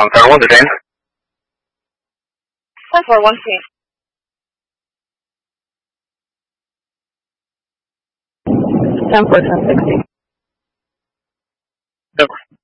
Tower 1 to Dane. 141 10 4 1060. Over.